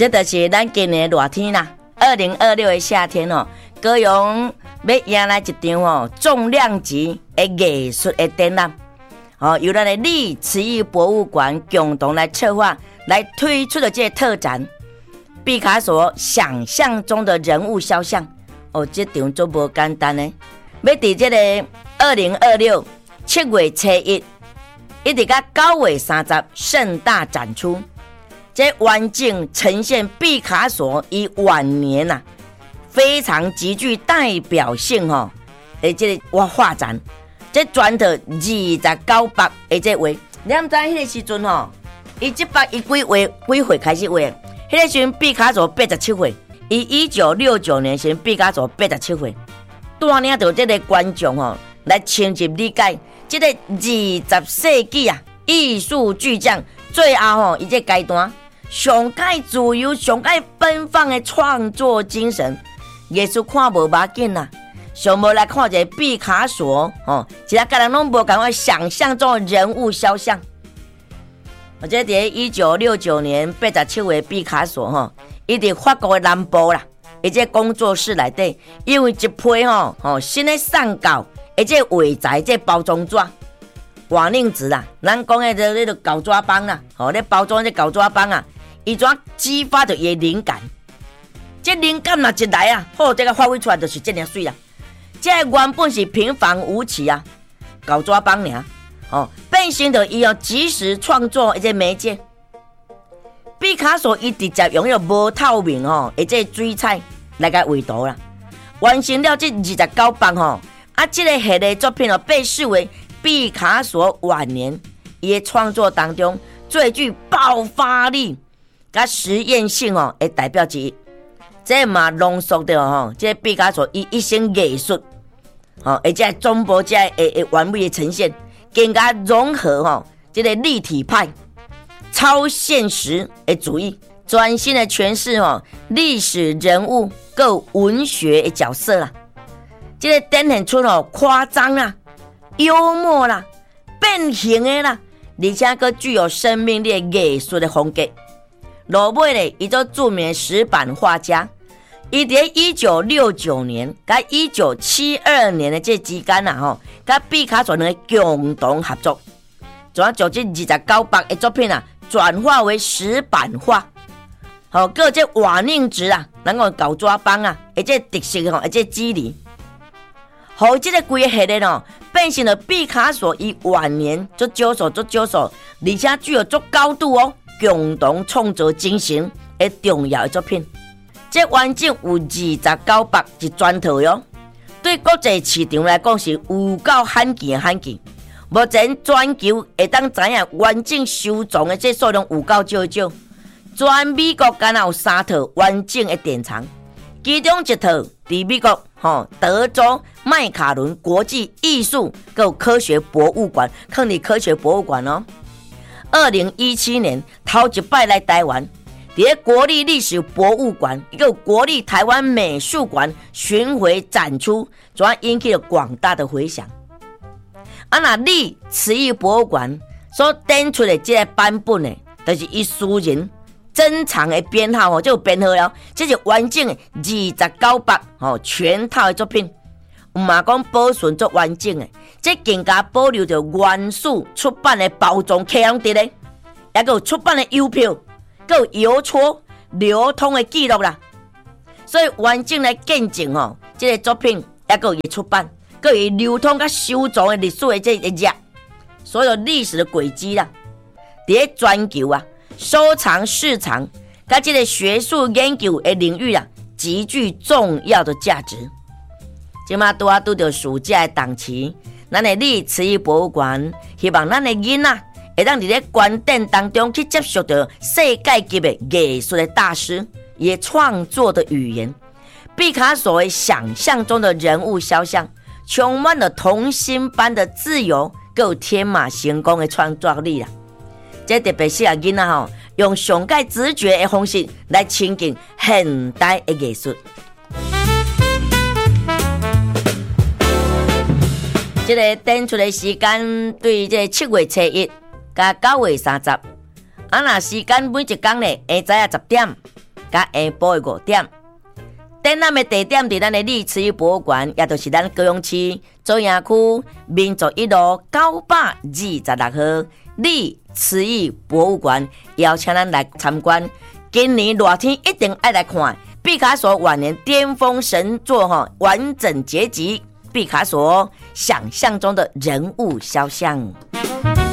这就是咱今年的热天啦，2026的夏天哦，高雄要迎来一场重量级的艺术的展览，由咱的李慈义博物馆共同来策划来推出的这个特展，毕卡索想象中的人物肖像。这场做无简单呢，要伫这个2026 7月7日一直到9月30盛大展出。这完整呈现毕卡索以晚年非常极具代表性这个画展，这全套29幅的这画，你唔知迄个时阵伊这幅伊几岁开始画？迄个时阵毕卡索87岁，伊1969年时毕卡索87岁，带领到这个观众来深入理解这个20世纪艺术巨匠最后伊这阶段。上界自由、上界奔放的创作精神，艺术看无要紧啦，上无来看一个毕卡索其他个人拢无感觉想象中的人物肖像。我这在1969年87岁毕卡索伊伫法国的南部啦，伊这工作室内底，因为一批新的上稿，这画材这包装纸。瓦楞纸啦，咱讲的这个稿纸帮啦，咧包装这稿纸帮伊怎激发着伊的灵感？这灵感若一来这个发挥出来就是这样水啦。这原本是平凡无奇稿纸帮尔变成着伊即时创作这媒介。毕卡索伊直接用无透明这水彩来个画图啦，完成了这29幅这个系列作品被视为毕卡索晚年伊的创作当中最具爆发力。甲实验性的代表之一，这嘛浓缩着这毕卡索伊一生艺术而且总部这完美的呈现，更加融合这个立体派、超现实的主义，专心的诠释历史人物跟文学的角色啦。这个展现出夸张啦、幽默啦、变形的啦，而且更具有生命力的艺术的风格。落尾咧，伊做著名的石板画家，伊在1969年甲1972年的这之间甲毕卡索两个共同合作，将这29幅的作品转化为石板画，各这瓦楞纸咱讲稿纸帮这特色这肌理，好这个规个系列变成了毕卡索伊晚年足少数，而且具有足高度共同创作精神的重要的作品，这完整有29幅一全套哟。对国际市场来讲是有够罕见。目前全球会当知影完整收藏的这数量有够少。全美国敢有3套完整的典藏，其中一套在美国德州麦卡伦国际艺术跟科学博物馆，肯定科学博物馆2017年头一摆来台湾，在国立历史博物馆一个国立台湾美术馆巡回展出，主要引起了广大的回响。那李慈义博物馆所展出的这个版本就是伊私人珍藏的编号就有编号了，这是完整的29幅全套的作品。嘛讲保存做完整的，这更加保留着原始出版的包装刻样伫咧，也有出版的邮票，还有邮戳流通的记录啦。所以完整来见证这个作品也有伊出版，还有伊流通甲收藏的历史的这一页，所有历史的轨迹啦，伫全球收藏市场甲这个学术研究的领域极具重要的价值。现在拄到暑假的档期，咱的李慈义博物馆希望咱的囡仔会当伫咧观展当中去接触到世界级的艺术的大师，也创作的语言。毕卡索想象中的人物肖像，充满了童心般的自由，还有天马行空的创作力啦。这特别适合囡仔用上界直觉的方式来亲近现代的艺术。这个展出的时间对这7月7日加9月30，若时间每一天下午10点甲下晡的5點。展覽的地點伫咱的歷史博物館，也就是咱高雄市左營區民族一路926號歷史博物館，邀請咱來參觀。今年熱天一定愛來看畢卡索晚年巔峰神作完整結集，畢卡索想象中的人物肖像。